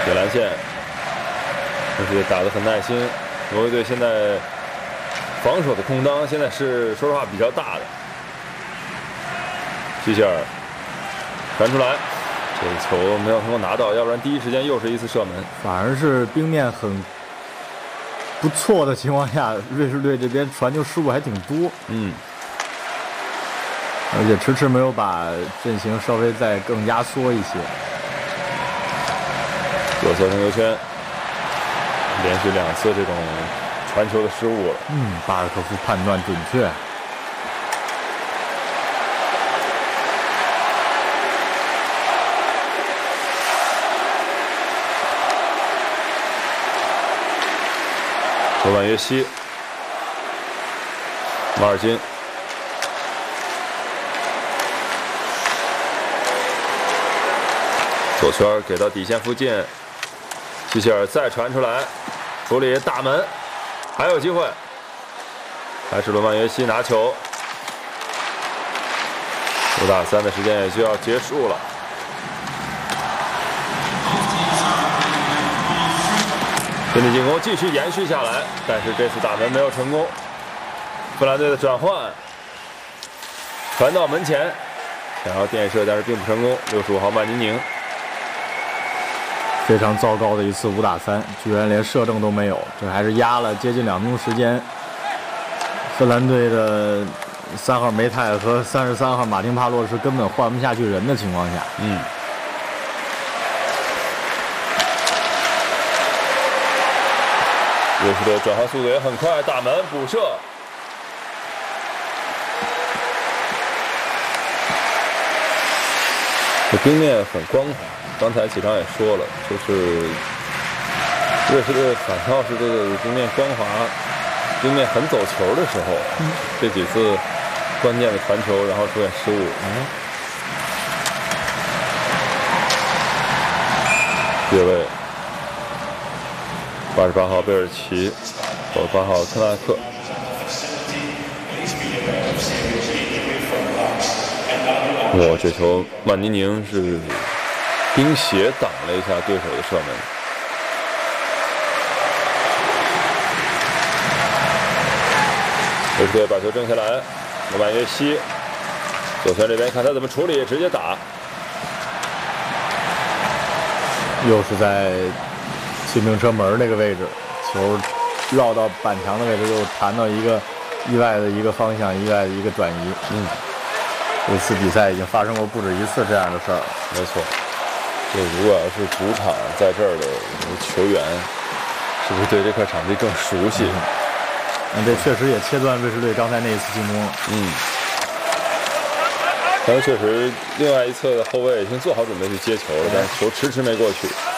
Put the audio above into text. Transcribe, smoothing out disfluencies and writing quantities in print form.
铁蓝线，而且打得很耐心。挪威队现在防守的空当现在是说实话比较大的。希希尔传出来，这个球没有成功拿到，要不然第一时间又是一次射门。 反而是冰面很不错的情况下，瑞士队这边传球失误还挺多。而且迟迟没有把阵型稍微再更压缩一些。 左侧中球圈，连续2次这种传球的失误了。 巴尔科夫判断准确。 罗万约西，马尔金。左圈给到底线附近，希希尔再传出来，处理大门，还有机会，还是罗曼约西拿球，5打3的时间也就要结束了。阵地进攻继续延续下来，但是这次打门没有成功。芬兰队的转换，传到门前，想要垫射，但是并不成功。65号曼尼宁。 非常糟糕的一次5打3，居然连射正都没有，这还是压了接近2分钟时间。芬兰队的3号梅泰和33号马丁帕洛是根本换不下去人的情况下。 瑞士队转换速度也很快，大门补射。这冰面很光滑，刚才启昌也说了，就是瑞士队反倒是这个冰面光滑，冰面很走球的时候，这几次关键的传球，然后出现失误。越位，88号贝尔奇，98号克纳克。哇，这球曼尼宁是冰鞋挡了一下对手的射门。瑞士队把球争下来，罗曼约西左圈这边看他怎么处理，直接打。 又是在骑自行车门那个位置，球绕到板墙的位置，又弹到一个意外的一个方向，意外的一个转移。这次比赛已经发生过不止一次这样的事儿。 没错，这如果要是主场在这儿的球员，是不是对这块场地更熟悉？ 这确实也切断瑞士队刚才那一次进攻了。 但是确实，另外一侧的后卫已经做好准备去接球了，但是球迟迟没过去。